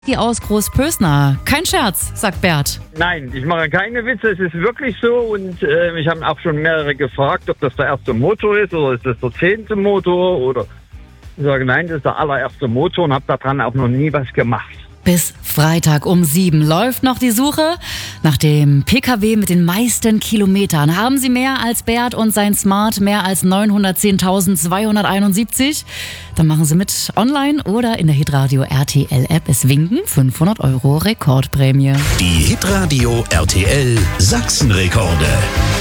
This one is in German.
Die aus Großpösner. Kein Scherz, sagt Bert. Nein, ich mache keine Witze, es ist wirklich so und mich haben auch schon mehrere gefragt, ob das der erste Motor ist oder ist das der 10. Motor oder ich sage, nein, das ist der allererste Motor und habe daran auch noch nie was gemacht. Bis Freitag um 7 läuft noch die Suche nach dem PKW mit den meisten Kilometern. Haben Sie mehr als Bert und sein Smart, mehr als 910.271? Dann machen Sie mit online oder in der Hitradio RTL App. Es winken 500 € Rekordprämie. Die Hitradio RTL Sachsenrekorde.